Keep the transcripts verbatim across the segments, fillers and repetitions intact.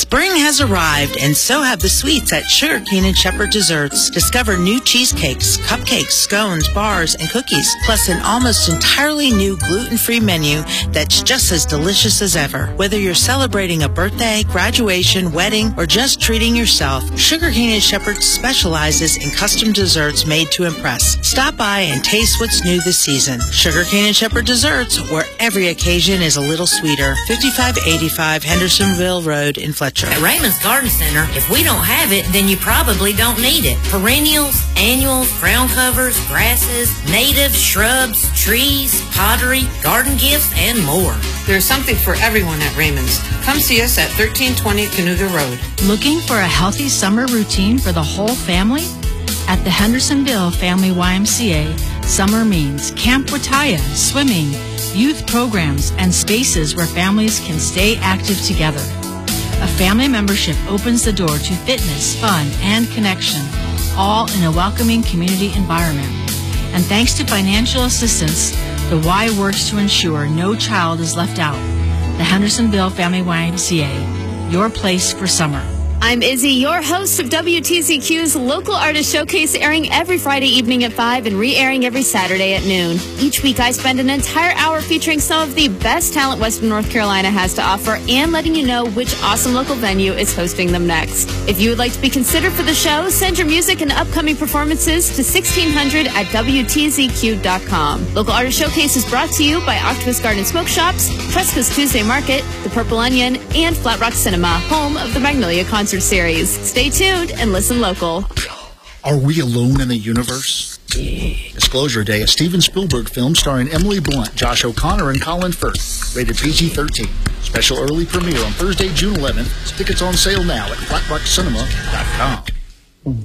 Spring has arrived, and so have the sweets at Sugar Cane and Shepherd Desserts. Discover new cheesecakes, cupcakes, scones, bars, and cookies, plus an almost entirely new gluten-free menu that's just as delicious as ever. Whether you're celebrating a birthday, graduation, wedding, or just treating yourself, Sugar Cane and Shepherd specializes in custom desserts made to impress. Stop by and taste what's new this season. Sugar Cane and Shepherd Desserts, where every occasion is a little sweeter. fifty-five eighty-five Hendersonville Road in Fletcher. At Raymond's Garden Center, if we don't have it, then you probably don't need it. Perennials, annuals, ground covers, grasses, natives, shrubs, trees, pottery, garden gifts, and more. There's something for everyone at Raymond's. Come see us at thirteen twenty Canuga Road. Looking for a healthy summer routine for the whole family? At the Hendersonville Family Y M C A, summer means Camp Wataya, swimming, youth programs, and spaces where families can stay active together. A family membership opens the door to fitness, fun, and connection, all in a welcoming community environment. And thanks to financial assistance, the Y works to ensure no child is left out. The Hendersonville Family Y M C A, your place for summer. I'm Izzy, your host of W T Z Q's Local Artist Showcase, airing every Friday evening at five and re-airing every Saturday at noon. Each week I spend an entire hour featuring some of the best talent Western North Carolina has to offer and letting you know which awesome local venue is hosting them next. If you would like to be considered for the show, send your music and upcoming performances to sixteen hundred at W T Z Q dot com. Local Artist Showcase is brought to you by Octopus Garden Smoke Shops, Fresco's Tuesday Market, The Purple Onion, and Flat Rock Cinema, home of the Magnolia Concert Series. Stay tuned and listen local. Are we alone in the universe? Disclosure Day, a Steven Spielberg film starring Emily Blunt, Josh O'Connor, and Colin Firth. Rated P G thirteen. Special early premiere on Thursday, June eleventh. Tickets on sale now at flat rock cinema dot com.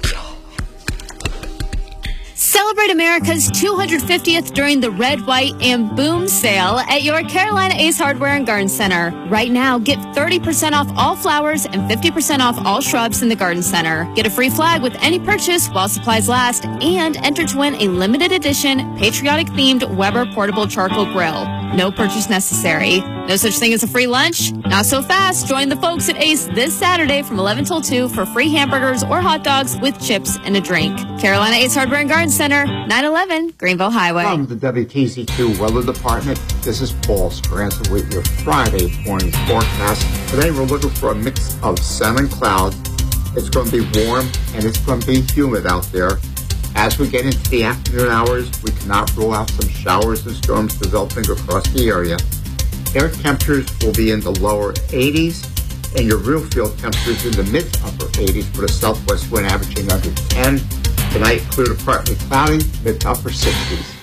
Celebrate America's two hundred fiftieth during the Red, White, and Boom sale at your Carolina Ace Hardware and Garden Center. Right now, get thirty percent off all flowers and fifty percent off all shrubs in the Garden Center. Get a free flag with any purchase while supplies last, and enter to win a limited edition, patriotic-themed Weber portable charcoal grill. No purchase necessary. No such thing as a free lunch? Not so fast. Join the folks at Ace this Saturday from eleven till two for free hamburgers or hot dogs with chips and a drink. Carolina Ace Hardware and Garden Center, nine eleven Greenville Highway. From the W T Z Q Weather Department, this is Paul Scranton with your Friday morning forecast. Today we're looking for a mix of sun and cloud. It's going to be warm and it's going to be humid out there. As we get into the afternoon hours, we cannot rule out some showers and storms developing across the area. Air temperatures will be in the lower eighties, and your real field temperatures in the mid to upper eighties, with a southwest wind averaging under ten. Tonight, clear to partly cloudy, mid to upper sixties.